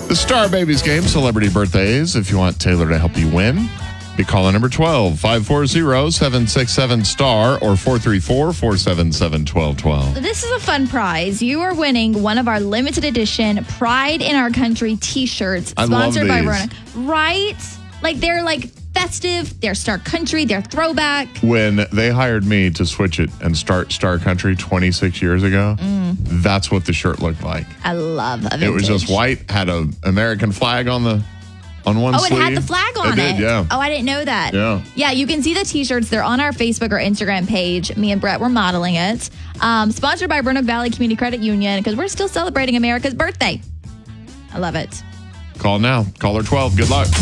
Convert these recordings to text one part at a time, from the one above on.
The Star Babies game, celebrity birthdays. If you want Taylor to help you win, be calling number 12-540-767-STAR or 434-477-1212. This is a fun prize. You are winning one of our limited edition Pride in Our Country t-shirts sponsored by Verona. Right? Like they're like festive, they're Star Country, they're throwback. When they hired me to switch it and start Star Country 26 years ago, that's what the shirt looked like. I love a vintage. It was just white, had an American flag on one sleeve. Oh, it had the flag on it. It did, yeah. Oh, I didn't know that. Yeah. Yeah, you can see the t-shirts. They're on our Facebook or Instagram page. Me and Brett were modeling it. Sponsored by Roanoke Valley Community Credit Union because we're still celebrating America's birthday. I love it. Call now. Caller 12. Good luck.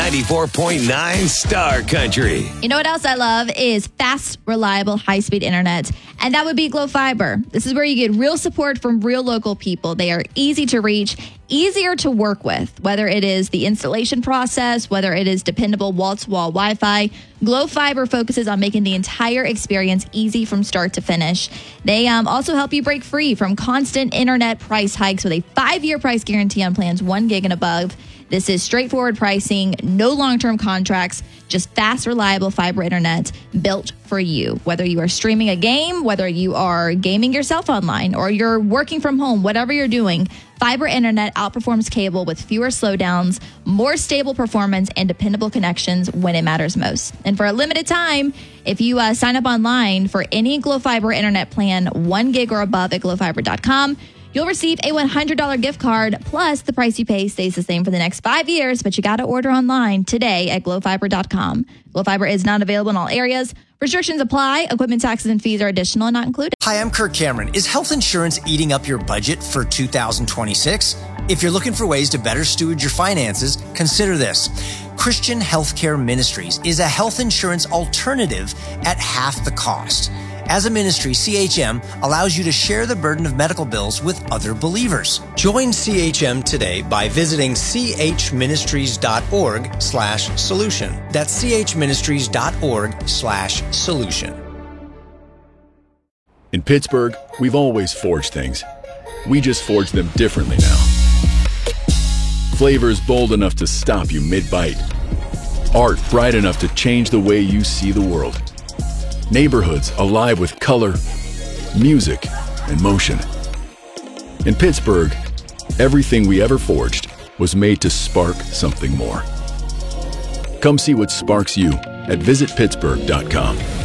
94.9 Star Country. You know what else I love is fast, reliable, high-speed internet. And that would be Glo Fiber. This is where you get real support from real local people. They are easy to reach, easier to work with, whether it is the installation process, whether it is dependable wall-to-wall Wi-Fi. Glo Fiber focuses on making the entire experience easy from start to finish. They also help you break free from constant internet price hikes with a 5-year price guarantee on plans 1 gig and above. This is straightforward pricing, no long-term contracts, just fast, reliable fiber internet built for you. Whether you are streaming a game, whether you are gaming yourself online, or you're working from home, whatever you're doing, fiber internet outperforms cable with fewer slowdowns, more stable performance, and dependable connections when it matters most. And for a limited time, if you sign up online for any Glo Fiber internet plan, 1 gig or above at glofiber.com, you'll receive a $100 gift card, plus the price you pay stays the same for the next 5 years, but you got to order online today at glofiber.com. Glo Fiber is not available in all areas. Restrictions apply. Equipment taxes and fees are additional and not included. Hi, I'm Kirk Cameron. Is health insurance eating up your budget for 2026? If you're looking for ways to better steward your finances, consider this. Christian Healthcare Ministries is a health insurance alternative at half the cost. As a ministry, CHM allows you to share the burden of medical bills with other believers. Join CHM today by visiting chministries.org/solution. That's chministries.org/solution. In Pittsburgh, we've always forged things. We just forge them differently now. Flavors bold enough to stop you mid-bite. Art bright enough to change the way you see the world. Neighborhoods alive with color, music, and motion. In Pittsburgh, everything we ever forged was made to spark something more. Come see what sparks you at visitpittsburgh.com.